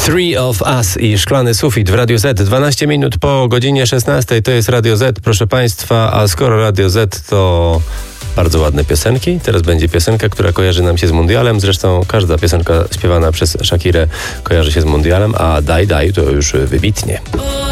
Three of Us i Szklany Sufit w Radio Z. 12 minut po godzinie 16 to jest Radio Z, proszę Państwa, a skoro Radio Z to bardzo ładne piosenki, teraz będzie piosenka, która kojarzy nam się z mundialem. Zresztą każda piosenka śpiewana przez Shakirę kojarzy się z mundialem, a Daj Daj to już wybitnie.